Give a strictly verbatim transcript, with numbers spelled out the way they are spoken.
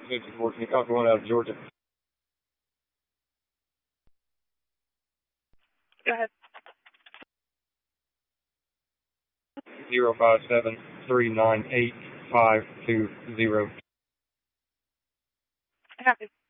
fifty-four, can you copy one out of Georgia? Go ahead. Zero five seven three nine eight five two zero. Copy.